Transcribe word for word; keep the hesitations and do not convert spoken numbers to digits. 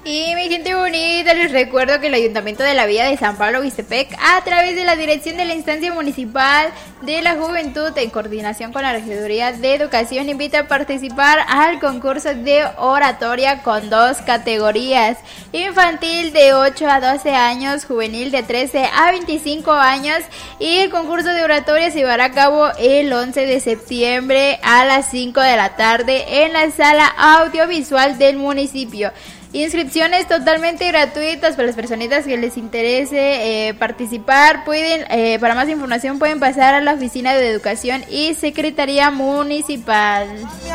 Y mi gente bonita, les recuerdo que el Ayuntamiento de la Villa de San Pablo Huixtepec, a través de la dirección de la instancia municipal de la juventud, en coordinación con la Regiduría de Educación, invita a participar al concurso de oratoria con dos categorías: infantil de ocho a doce años, juvenil de trece a veinticinco años, y el concurso de oratoria se llevará a cabo el once de septiembre a las cinco de la tarde en la sala audiovisual del municipio. Inscripciones totalmente gratuitas para las personitas que les interese eh, participar. Pueden, eh, para más información pueden pasar a la Oficina de Educación y Secretaría Municipal.